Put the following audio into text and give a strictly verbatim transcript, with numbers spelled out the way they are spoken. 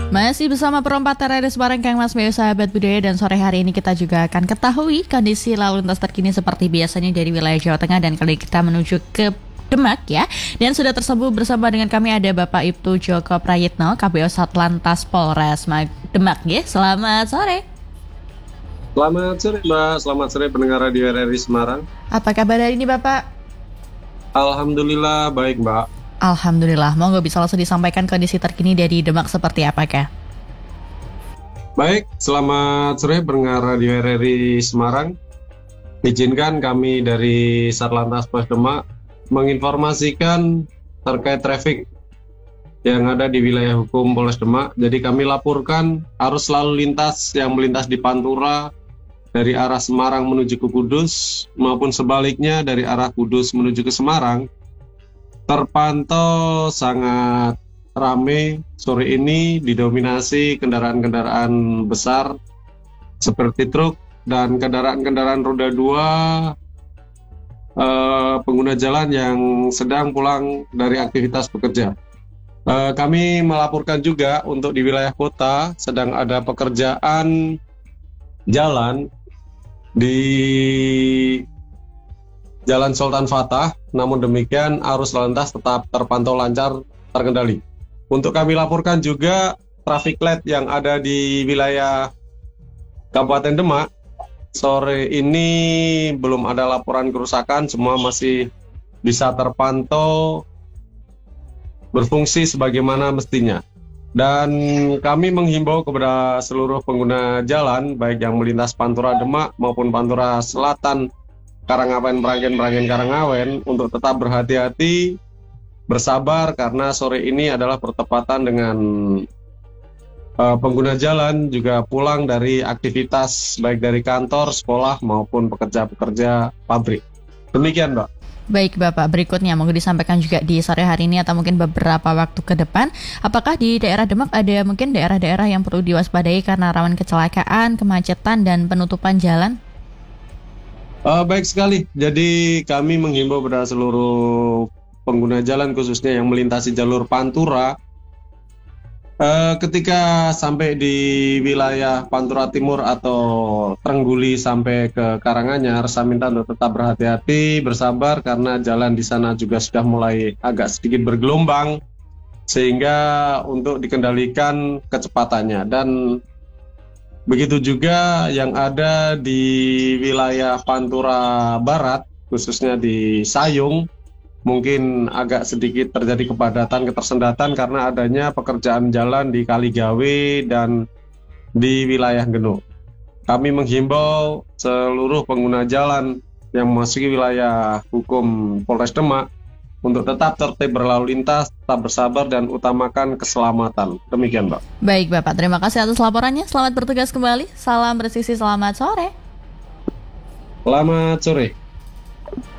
Masih bersama perempat teroris bareng Kang Mas Bayu sahabat budaya, dan sore hari ini kita juga akan ketahui kondisi lalu lintas terkini seperti biasanya dari wilayah Jawa Tengah, dan kali kita menuju ke Demak ya. Dan sudah tersambung bersama dengan kami ada Bapak Ibtu Joko Prayitno, K B O Satlantas Polres Demak ya. Selamat sore. Selamat sore Mbak, selamat sore pendengar Radio R R I Semarang. Apa kabar hari ini Bapak? Alhamdulillah baik Mbak. Alhamdulillah, monggo bisa langsung disampaikan kondisi terkini dari Demak seperti apakah? Baik, selamat sore pendengar Radio R R I Semarang. Izinkan kami dari Satlantas Polres Demak menginformasikan terkait trafik yang ada di wilayah hukum Polres Demak. Jadi kami laporkan arus lalu lintas yang melintas di Pantura dari arah Semarang menuju ke Kudus maupun sebaliknya dari arah Kudus menuju ke Semarang terpantau sangat ramai sore ini, didominasi kendaraan-kendaraan besar seperti truk dan kendaraan-kendaraan roda dua eh, pengguna jalan yang sedang pulang dari aktivitas bekerja. Eh, kami melaporkan juga untuk di wilayah kota sedang ada pekerjaan jalan di Jalan Sultan Fatah, namun demikian arus lalu lintas tetap terpantau lancar, terkendali. Untuk kami laporkan juga traffic light yang ada di wilayah Kabupaten Demak, sore ini belum ada laporan kerusakan, semua masih bisa terpantau berfungsi sebagaimana mestinya. Dan kami menghimbau kepada seluruh pengguna jalan, baik yang melintas Pantura Demak maupun Pantura Selatan, Karangawen, Meranggen, Meranggen, Karangawen, untuk tetap berhati-hati, bersabar, karena sore ini adalah bertepatan dengan uh, pengguna jalan juga pulang dari aktivitas baik dari kantor, sekolah, maupun pekerja-pekerja pabrik. Demikian, Mbak. Baik Bapak, berikutnya monggo disampaikan juga di sore hari ini atau mungkin beberapa waktu ke depan, apakah di daerah Demak ada mungkin daerah-daerah yang perlu diwaspadai karena rawan kecelakaan, kemacetan, dan penutupan jalan? Uh, baik sekali, jadi kami menghimbau pada seluruh pengguna jalan khususnya yang melintasi jalur Pantura, uh, ketika sampai di wilayah Pantura Timur atau Trengguli sampai ke Karanganyar, saya minta untuk tetap berhati-hati, bersabar, karena jalan di sana juga sudah mulai agak sedikit bergelombang, sehingga untuk dikendalikan kecepatannya. Dan begitu juga yang ada di wilayah Pantura Barat, khususnya di Sayung, mungkin agak sedikit terjadi kepadatan, ketersendatan karena adanya pekerjaan jalan di Kaligawe dan di wilayah Geno. Kami menghimbau seluruh pengguna jalan yang memasuki wilayah hukum Polres Demak untuk tetap tertib berlalu lintas, tetap bersabar, dan utamakan keselamatan. Demikian, Mbak. Baik Bapak, terima kasih atas laporannya. Selamat bertugas kembali. Salam bersisi, selamat sore. Selamat sore.